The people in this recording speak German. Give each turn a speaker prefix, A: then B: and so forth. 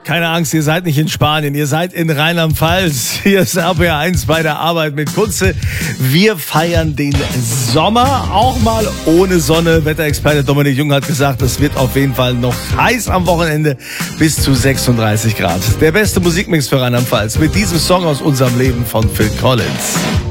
A: keine Angst, ihr seid nicht in Spanien, ihr seid in Rheinland-Pfalz. Hier ist RPR1 bei der Arbeit mit Kunze. Wir feiern den Sommer, auch mal ohne Sonne. Wetterexperte Dominik Jung hat gesagt, es wird auf jeden Fall noch heiß am Wochenende, bis zu 36 Grad. Der beste Musikmix für Rheinland-Pfalz mit diesem Song aus unserem Leben von Phil Collins.